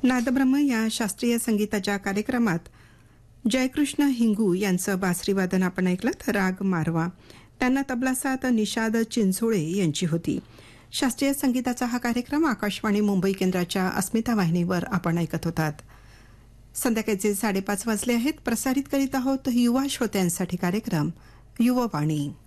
नादब्रह्म या शास्त्रीय संगीताच्या कार्यक्रमात जयकृष्ण हिंगू यांचं बासरीवादन आपण ऐकलं. राग मारवा. त्यांना तबलासाथ निषाद चिंचोळे यांची होती. शास्त्रीय संगीताचा हा कार्यक्रम आकाशवाणी मुंबई केंद्राच्या अस्मिता वाहिनीवर आपण ऐकत होतात. संध्याकाळचे 5:30 वाजले आहेत. प्रसारित करीत आहोत युवा श्रोत्यांसाठी कार्यक्रम युववाणी.